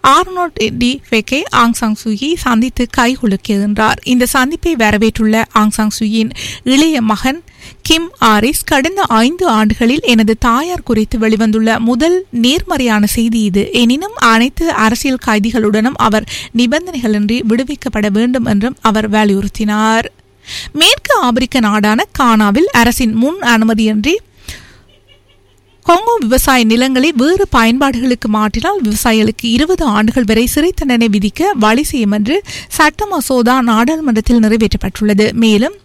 Arnold D Feige ஆங் song Suu Kyi சந்தித்து கைகுலுக்குகின்றார். இந்த சந்திப்பை வரவேற்றுள்ள ஆங் சாங் சூகியின் இளைய மகன் கிம் ஆரிஸ், கடந்த 5 ஆண்டுகளில் எனது தாயார் குறித்து வெளிவந்துள்ள முதல் நேர்மறையான செய்தி இது. எனினும் அனைத்து அரசியல் கைதிகளுடனும் அவர் நிபந்தனைகளின்றி விடுவிக்கப்பட வேண்டும் என்றும் அவர் வலியுறுத்தினார். மேற்கு ஆப்பிரிக்க நாடான கானாவில் அரசின் முன் அனுமதியின்றி கொங்கோ விவசாய நிலங்களை வேறு பயன்பாடுகளுக்கு மாற்றினால் விவசாயிகளுக்கு 20 ஆண்டுகள் வரை சிறை தண்டனை விதிக்க வழி செய்யும் என்று சட்ட மசோதா நாடாளுமன்றத்தில் நிறைவேற்றப்பட்டுள்ளது. மேலும்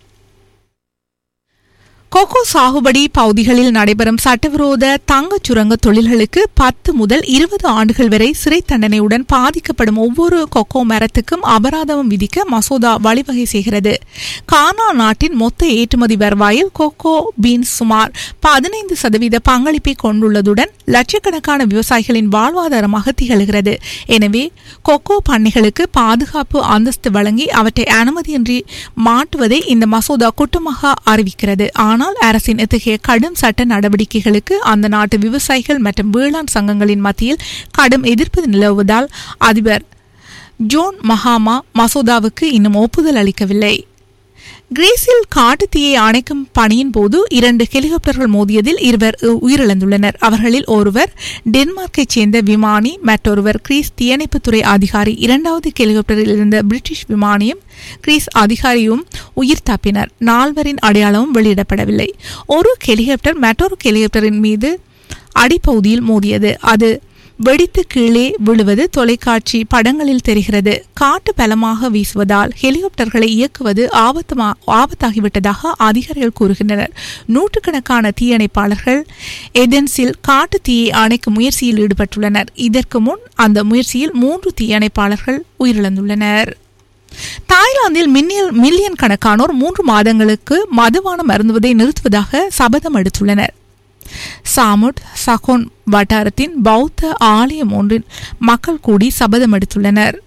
கொக்கோ சாகுபடி பகுதிகளில் நடைபெறும் சட்டவிரோத தங்கச் சுரங்க தொழில்களுக்கு 10 முதல் 20 ஆண்டுகள் வரை சிறை தண்டனையுடன் பாதிக்கப்படும் ஒவ்வொரு கொக்கோ மரத்துக்கும் அபராதம் விதிக்க மசோதா வழிவகை செய்கிறது. கானா நாட்டின் மொத்த ஏற்றுமதி வருவாயில் கொக்கோ பீன்ஸ் சுமார் 15% பங்களிப்பை கொண்டுள்ளதுடன் லட்சக்கணக்கான விவசாயிகளின் வாழ்வாதாரமாக திகழ்கிறது. எனவே கொக்கோ பண்ணைகளுக்கு பாதுகாப்பு அந்தஸ்து வழங்கி அவற்றை அனுமதியின்றி மாட்டுவதை இந்த மசோதா குற்றமாக அறிவிக்கிறது. ஆனால் அரசின் இத்தகைய கடும் சட்ட நடவடிக்கைகளுக்கு அந்த நாட்டு விவசாயிகள் மற்றும் வேளாண் சங்கங்களின் மத்தியில் கடும் எதிர்ப்பு நிலவுவதால் அதிபர் ஜோன் மஹாமா மசோதாவுக்கு இன்னும் ஒப்புதல் அளிக்கவில்லை. கிரீஸில் காட்டுத்தீயை அணைக்கும் பணியின் போது 2 ஹெலிகாப்டர்கள் மோதியதில் 2 உயிரிழந்துள்ளனர். அவர்களில் ஒருவர் டென்மார்க்கைச் சேர்ந்த விமானி, மற்றொருவர் கிரீஸ் தீயணைப்புத்துறை அதிகாரி. 2வது ஹெலிகாப்டரில் இருந்த பிரிட்டிஷ் விமானியும் கிரீஸ் அதிகாரியும் உயிர் தப்பினர். 4வரின் அடையாளமும் வெளியிடப்படவில்லை. ஒரு ஹெலிகாப்டர் மற்றொரு ஹெலிகாப்டரின் மீது அடிப்பகுதியில் மோதியது. அது வெடித்து கீழே விழுவது தொலைக்காட்சி படங்களில் தெரிகிறது. காற்று பலமாக வீசுவதால் ஹெலிகாப்டர்களை இயக்குவது ஆபத்தாகிவிட்டதாக அதிகாரிகள் கூறுகின்றனர். நூற்றுக்கணக்கான தீயணைப்பாளர்கள் ஏதென்ஸில் காட்டு தீயை அணைக்கும் முயற்சியில் ஈடுபட்டுள்ளனர். இதற்கு முன் அந்த முயற்சியில் 3 தீயணைப்பாளர்கள் உயிரிழந்துள்ளனர். தாய்லாந்தில் மில்லியன் கணக்கானோர் 3 மாதங்களுக்கு மதுபானம் அருந்துவதை நிறுத்துவதாக சபதம் எடுத்துள்ளனர். சாமுட் சகோன் வட்டாரத்தின் பௌத்த ஆலயம் ஒன்றில் மக்கள் கூடி சபதம் எடுத்துள்ளனர்.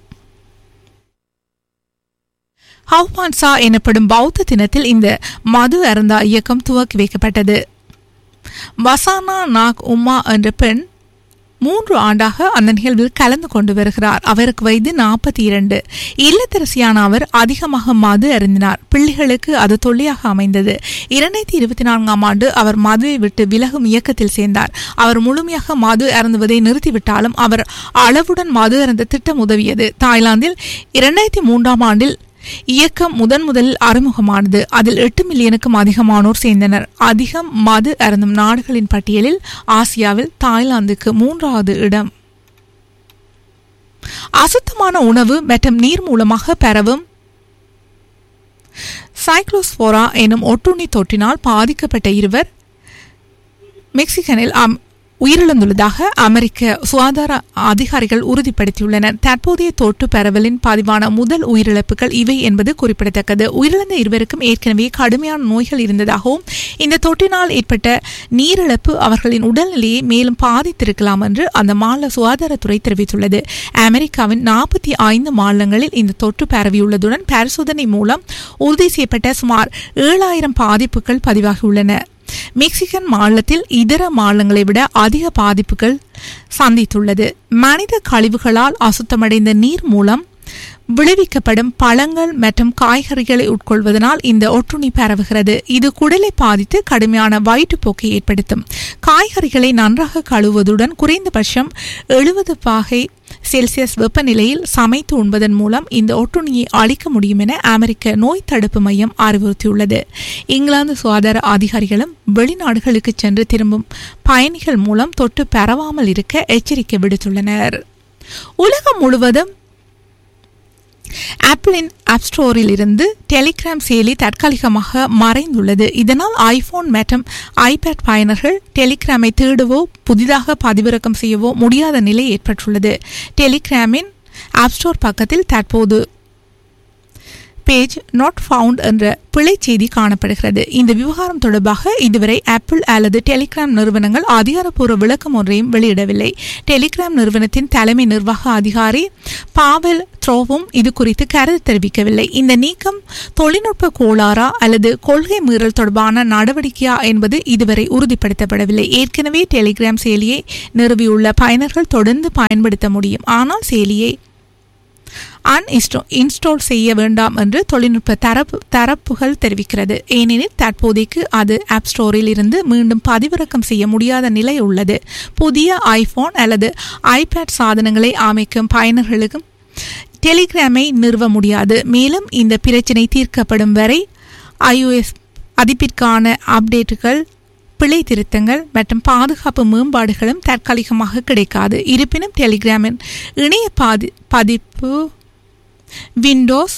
ஹவ்பான்சா எனப்படும் பௌத்த தினத்தில் இந்த மது அருந்தா இயக்கம் துவக்கி வைக்கப்பட்டது. வசானா நாக் உம்மா என்ற பெண் 3 ஆண்டாக அந்த நிகழ்வில் கலந்து கொண்டு வருகிறார். அவருக்கு வயது 42. இல்லத்தரசியான அவர் அதிகமாக மது அருந்தினார். பிள்ளைகளுக்கு அது தொல்லையாக அமைந்தது. 2024ஆம் ஆண்டு அவர் மதுவை விட்டு விலகும் இயக்கத்தில் சேர்ந்தார். அவர் முழுமையாக மது அருந்துவதை நிறுத்திவிட்டாலும் அவர் அளவுடன் மது அருந்த திட்டம் உதவியது. தாய்லாந்தில் 2003ஆம் ஆண்டில் இயக்கம் முதலில் அறிமுகமானது. அதில் 8 மில்லியனுக்கும் அதிகமானோர் சேர்ந்தனர். அதிகம் மது அருந்தும் நாடுகளின் பட்டியலில் ஆசியாவில் தாய்லாந்துக்கு 3வது இடம். அசுத்தமான உணவு மற்றும் நீர் மூலமாக பரவும் சைக்ளோஸ்போரா எனும் ஒட்டுண்ணி தொற்றினால் பாதிக்கப்பட்ட 2 மெக்சிகனில் உயிரிழந்துள்ளதாக அமெரிக்க சுகாதார அதிகாரிகள் உறுதிப்படுத்தியுள்ளனர். தற்போதைய தொற்று பரவலின் பதிவான முதல் உயிரிழப்புகள் இவை என்பது குறிப்பிடத்தக்கது. உயிரிழந்த 2 ஏற்கனவே கடுமையான நோய்கள் இருந்ததாகவும் இந்த தொற்றினால் ஏற்பட்ட நீரிழப்பு அவர்களின் உடல்நிலையை மேலும் பாதித்திருக்கலாம் என்று அந்த மாநில சுகாதாரத்துறை தெரிவித்துள்ளது. அமெரிக்காவின் 45 மாநிலங்களில் இந்த தொற்று பரவியுள்ளதுடன் பரிசோதனை மூலம் உறுதி செய்யப்பட்ட சுமார் 7000 பாதிப்புகள் பதிவாகியுள்ளன. மெக்சிகன் மாநிலத்தில் இதர மாநிலங்களை விட அதிக பாதிப்புகள் சந்தித்துள்ளது. மனித கழிவுகளால் அசுத்தமடைந்த நீர் மூலம் விளைவிக்கப்படும் பழங்கள் மற்றும் காய்கறிகளை உட்கொள்வதனால் இந்த ஒட்டுண்ணி பரவுகிறது. இது குடலை பாதித்து கடுமையான வயிற்றுப்போக்கை ஏற்படுத்தும். காய்கறிகளை நன்றாக கழுவுவதுடன் குறைந்தபட்சம் 70 செல்சியஸ் வெப்பநிலையில் சமைத்து உண்பதன் மூலம் இந்த ஒட்டுண்ணியை அழிக்க முடியும் என அமெரிக்க நோய் தடுப்பு மையம் அறிவுறுத்தியுள்ளது. இங்கிலாந்து சுகாதார அதிகாரிகளும் வெளிநாடுகளுக்கு சென்று திரும்பும் பயணிகள் மூலம் தொற்று பரவாமல் இருக்க எச்சரிக்கை விடுத்துள்ளனர். உலகம் முழுவதும் ஆப்பிளின் ஆப் ஸ்டோரில் இருந்து டெலிகிராம் செயலி தற்காலிகமாக மறைந்துள்ளது. இதனால் ஐபோன் மற்றும் ஐபேட் பயனர்கள் டெலிகிராமை தேடவோ புதிதாக பதிவிறக்கம் செய்யவோ முடியாத நிலை ஏற்பட்டுள்ளது. டெலிகிராமின் ஆப் ஸ்டோர் பக்கத்தில் தற்போது பேஜ் நாட் ஃபவுண்ட் என்ற பிழை செய்தி காணப்படுகிறது. இந்த விவகாரம் தொடர்பாக இதுவரை ஆப்பிள் அல்லது டெலிகிராம் நிறுவனங்கள் அதிகாரப்பூர்வ விளக்கம் ஒன்றையும் வெளியிடவில்லை. டெலிகிராம் நிறுவனத்தின் தலைமை நிர்வாக அதிகாரி பாவெல் த்ரோவும் இது குறித்து கருத்து தெரிவிக்கவில்லை. இந்த நீக்கம் தொழில்நுட்ப கோளாறா அல்லது கொள்கை மீறல் தொடர்பான நடவடிக்கையா என்பது இதுவரை உறுதிப்படுத்தப்படவில்லை. ஏற்கனவே டெலிகிராம் செயலியை நிறுவியுள்ள பயனர்கள் தொடர்ந்து பயன்படுத்த முடியும். ஆனால் செயலியை இன்ஸ்டால் செய்ய வேண்டாம் என்று தொழில்நுட்ப தரப்புகள் தெரிவிக்கிறது. ஏனெனில் தற்போதைக்கு அது ஆப் ஸ்டோரில் இருந்து மீண்டும் பதிவிறக்கம் செய்ய முடியாத நிலை உள்ளது. புதிய ஐபோன் அல்லது ஐபேட் சாதனங்களை அமைக்கும் பயனர்களுக்கும் டெலிகிராமை நிறுவ முடியாது. மேலும் இந்த பிரச்சினை தீர்க்கப்படும் வரை iOS பதிப்பிற்கான அப்டேட்டுகள், பிழை திருத்தங்கள் மற்றும் பாதுகாப்பு மேம்பாடுகளும் தற்காலிகமாக கிடைக்காது. இருப்பினும் டெலிகிராமின் இணைய பதிப்பு விண்டோஸ்,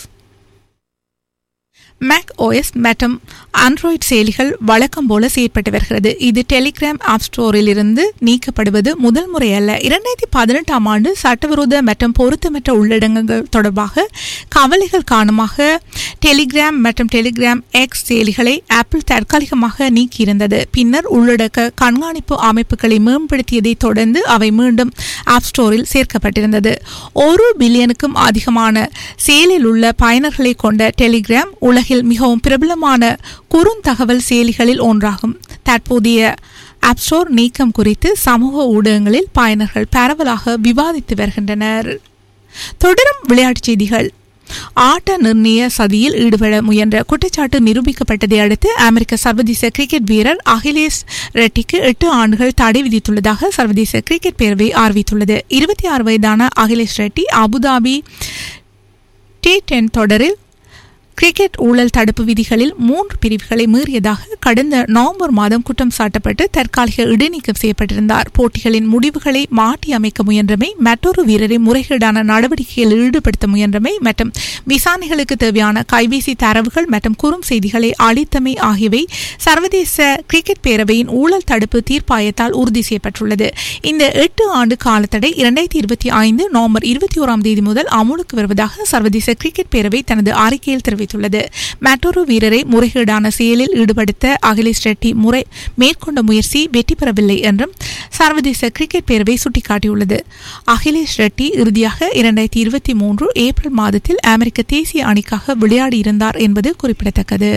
மேக் ஓஎஸ் மற்றும் ஆண்ட்ராய்டு செயலிகள் வழக்கம் போல செயற்பட்டு வருகிறது. இது டெலிகிராம் ஆப் ஸ்டோரில் இருந்து நீக்கப்படுவது முதல் முறை அல்ல. 2018 ஆண்டு சட்டவிரோத மற்றும் பொருத்தமற்ற உள்ளடக்கங்கள் தொடர்பாக கவலைகள் காரணமாக டெலிகிராம் மற்றும் டெலிகிராம் எக்ஸ் செயலிகளை ஆப்பிள் தற்காலிகமாக நீக்கியிருந்தது. பின்னர் உள்ளடக்க கண்காணிப்பு அமைப்புகளை மேம்படுத்தியதை தொடர்ந்து அவை மீண்டும் ஆப் ஸ்டோரில் சேர்க்கப்பட்டிருந்தது. 1 பில்லியனுக்கும் அதிகமான செயலில் உள்ள பயனர்களை கொண்ட டெலிகிராம் உலகில் மிகவும் பிரபலமான குறுந்தகவல் செயலிகளில் ஒன்றாகும். தற்போதைய ஆப் ஸ்டோர் நீக்கம் குறித்து சமூக ஊடகங்களில் பயனர்கள் பரவலாக விவாதித்து வருகின்றனர். தொடரும் விளையாட்டுச் செய்திகள். ஆட்ட நிர்ணய சதியில் ஈடுபட முயன்ற குற்றச்சாட்டு நிரூபிக்கப்பட்டதை அடுத்து அமெரிக்க சர்வதேச கிரிக்கெட் வீரர் அகிலேஷ் ரெட்டிக்கு 8 ஆண்டுகள் தடை விதித்துள்ளதாக சர்வதேச கிரிக்கெட் பேரவை அறிவித்துள்ளது. 26 வயதான அகிலேஷ் ரெட்டி அபுதாபி T10 தொடரில் கிரிக்கெட் ஊழல் தடுப்பு விதிகளில் 3 பிரிவுகளை மீறியதாக கடந்த நவம்பர் மாதம் குற்றம் சாட்டப்பட்டு தற்காலிக இடைநீக்கம் செய்யப்பட்டிருந்தார். போட்டிகளின் முடிவுகளை மாற்றி அமைக்க முயன்றமை, மற்றொரு வீரரை முறைகேடான நடவடிக்கையில் ஈடுபடுத்த முயன்றமை மற்றும் விசாரணைகளுக்கு தேவையான கைபேசி தரவுகள் மற்றும் குறும் செய்திகளை அளித்தமை ஆகியவை சர்வதேச கிரிக்கெட் பேரவையின் ஊழல் தடுப்பு தீர்ப்பாயத்தால் உறுதி செய்யப்பட்டுள்ளது. இந்த 8 ஆண்டு காலத்தடை 2025 நவம்பர் 21 தேதி முதல் அமுலுக்கு வருவதாக சர்வதேச கிரிக்கெட் பேரவை தனது அறிக்கையில் தெரிவித்துள்ளது. மற்றொரு வீரரை முறைகேடான செயலில் ஈடுபடுத்த அகிலேஷ் ரெட்டி மேற்கொண்ட முயற்சி வெற்றி பெறவில்லை என்றும் சர்வதேச கிரிக்கெட் பேரவை சுட்டிக்காட்டியுள்ளது. அகிலேஷ் ரெட்டி இறுதியாக 2023 ஏப்ரல் மாதத்தில் அமெரிக்க தேசிய அணிக்காக விளையாடியிருந்தார் என்பது குறிப்பிடத்தக்கது.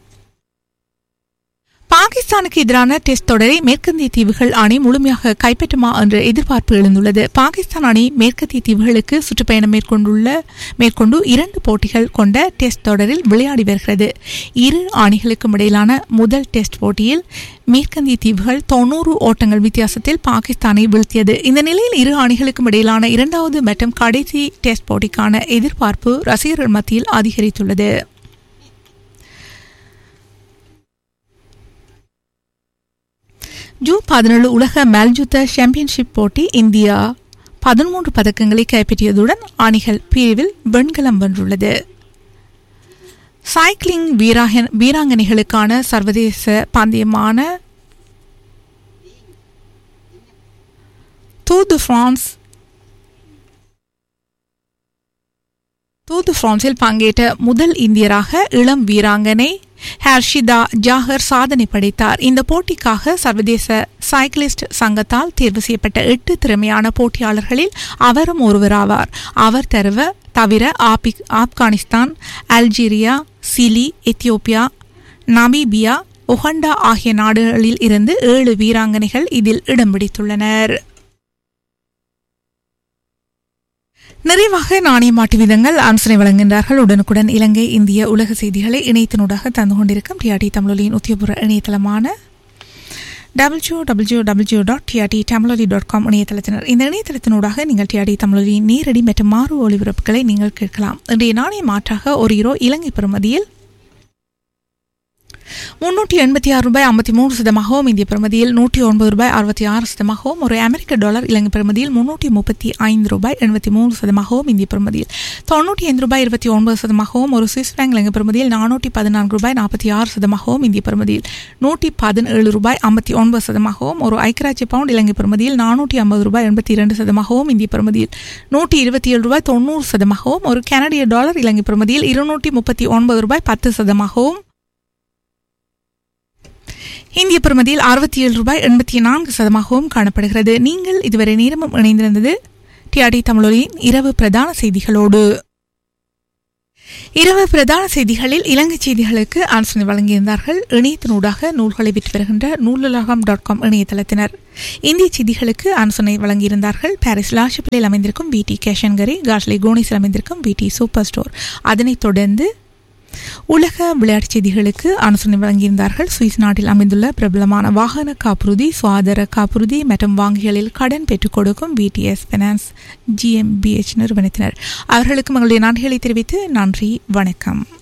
பாகிஸ்தானுக்கு எதிரான டெஸ்ட் தொடரை மேற்கத்திய தீவுகள் அணி முழுமையாக கைப்பற்றுமா என்ற எதிர்பார்ப்பு எழுந்துள்ளது. பாகிஸ்தான் அணி மேற்கத்திய தீவுகளுக்கு சுற்றுப்பயணம் மேற்கொண்டு 2 போட்டிகள் கொண்ட டெஸ்ட் தொடரில் விளையாடி வருகிறது. இரு அணிகளுக்கும் இடையிலான முதல் டெஸ்ட் போட்டியில் மேற்கத்திய தீவுகள் 90 ஓட்டங்கள் வித்தியாசத்தில் பாகிஸ்தானை வீழ்த்தியது. இந்த நிலையில் இரு அணிகளுக்கும் இடையிலான 2வது மற்றும் கடைசி டெஸ்ட் போட்டிக்கான எதிர்பார்ப்பு ரசிகர்கள் மத்தியில் அதிகரித்துள்ளது. ஜூன் 17 உலக மல்யுத்த சாம்பியன்ஷிப் போட்டி இந்தியா 13 பதக்கங்களை கைப்பற்றியதுடன் அணிகள் பிரிவில் வெண்கலம் வென்றுள்ளது. சைக்கிளிங் வீராங்கனைகளுக்கான சர்வதேச பந்தயமான டூர் தி பிரான்சில் பங்கேற்ற முதல் இந்தியராக இளம் வீராங்கனை ஹர்ஷிதா ஜாகர் சாதனை படைத்தார். இந்த போட்டிக்காக சர்வதேச சைக்கிளிஸ்ட் சங்கத்தால் தேர்வு செய்யப்பட்ட 8 திறமையான போட்டியாளர்களில் அவரும் ஒருவராவார். அவர் தவிர Afghanistan, Algeria, Chile, Ethiopia, Namibia, Uganda ஆகிய நாடுகளில் இருந்து 7 வீராங்கனைகள் இதில் இடம் பிடித்துள்ளனர். நிறைவாக நாணய மாட்டு விதங்கள் ஆலோசனை வழங்குகின்றார்கள். உடனுக்குடன் இலங்கை இந்திய உலக செய்திகளை இணையத்தினூடாக தந்து கொண்டிருக்கும் டிஆர்டி தமிழொலியின் உத்தியபூர்வ இணையதளமான www.trttamiloli.com இணையதளத்தினர். இந்த இணையதளத்தினூடாக நீங்கள் டிஆர்டி தமிழொலியின் நேரடி மற்றும் மாறு ஒளிபரப்புகளை நீங்கள் கேட்கலாம். இன்றைய நாணய மாற்றாக €1 இலங்கை பெறுமதியில் ரூபாய் இந்திய பெறுமதியில் $109.66 ஒரு அமெரிக்க டாலர் இலங்கை பெறுமதியில் $335.73 இந்திய பெறுமதியில் $95.29 ஒரு சுவிஸ் பிராங்க் இலங்கை பெறுமதியில் $414.46 இந்திய பெறுமதியில் $117.59 ஒரு ஐக்கியராட்சிய பவுண்ட் இலங்கை பெறுமதியில் $450.82 இந்திய பெறுமதியில் $127.90 ஒரு கனடிய டாலர் இலங்கை பெறுமதியில் $239.10 இந்திய பெறுமதியில் $67.84 காணப்படுகிறது. நீங்கள் இதுவரை நேரமும் இணைந்திருந்தது டிஆர்டி தமிழொலியின் இரவு பிரதான செய்திகளோடு. இரவு பிரதான செய்திகளில் இலங்கை செய்திகளுக்கு ஆலோசனை வழங்கியிருந்தார்கள் இணையத்தினூடாக நூல்களை விற்று வருகின்ற நூலுலகம்.com இணையதளத்தினர். இந்திய செய்திகளுக்கு ஆலோசனை வழங்கியிருந்தார்கள் பாரிஸ் லாஷப்பிளில் அமைந்திருக்கும் விடி கேஷன்கரி, கார்ஸ்லி கோனிஸில் அமைந்திருக்கும் விடி சூப்பர் ஸ்டோர். அதனைத் தொடர்ந்து உலக விளையாட்டுச் செய்திகளுக்கு ஆலோசனை வழங்கியிருந்தார்கள் சுவிஸ் நாட்டில் அமைந்துள்ள பிரபலமான வாகன காப்புறுதி, சுகாதார காப்புறுதி மற்றும் வங்கிகளில் கடன் பெற்றுக் கொடுக்கும் விடிஎஸ் பைனான்ஸ் GmbH நிறுவனத்தினர். அவர்களுக்கு எங்களுடைய நன்றிகளை தெரிவித்து நன்றி, வணக்கம்.